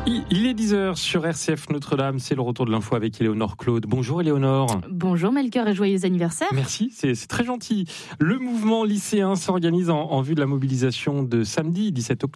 Il est 10h sur RCF Notre-Dame, c'est le retour de l'info avec Éléonore Claude. Bonjour Éléonore. Bonjour Melchior et joyeux anniversaire. Merci, c'est très gentil. Le mouvement lycéen s'organise en vue de la mobilisation de samedi 17 octobre.